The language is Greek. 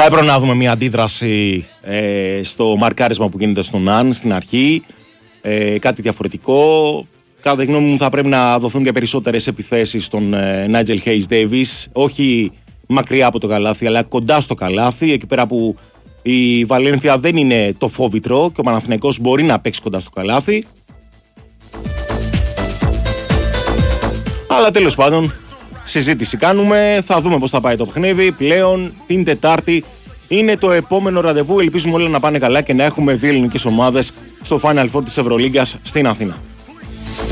έπρεπε να δούμε μια αντίδραση στο μαρκάρισμα που γίνεται στον Αν στην αρχή. Κάτι διαφορετικό. Κατά τη γνώμη μου θα πρέπει να δοθούν και περισσότερες επιθέσεις στον Nigel Hayes Davis. Όχι μακριά από το καλάθι, αλλά κοντά στο καλάθι. Εκεί πέρα που η Βαλένθια δεν είναι το φόβητρο και ο Παναθηναϊκός μπορεί να παίξει κοντά στο καλάθι. Αλλά τέλος πάντων, συζήτηση κάνουμε. Θα δούμε πώς θα πάει το παιχνίδι. Πλέον την Τετάρτη είναι το επόμενο ραντεβού. Ελπίζουμε όλα να πάνε καλά και να έχουμε δύο ελληνικές ομάδες στο Final Four της Ευρωλίγκας στην Αθήνα.